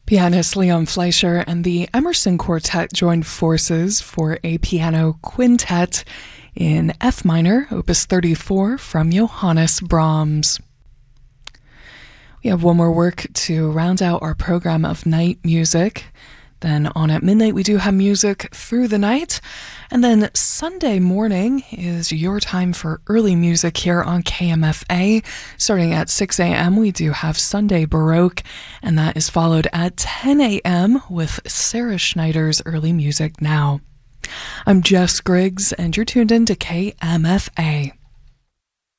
Pianist Leon Fleischer and the Emerson Quartet joined forces for a piano quintet in F minor, Opus 34, from Johannes Brahms. We have one more work to round out our program of night music. Then on at midnight, we do have music through the night. And then Sunday morning is your time for early music here on KMFA. Starting at 6 a.m., we do have Sunday Baroque, and that is followed at 10 a.m. with Sarah Schneider's Early Music Now. I'm Jess Griggs, and you're tuned in to KMFA.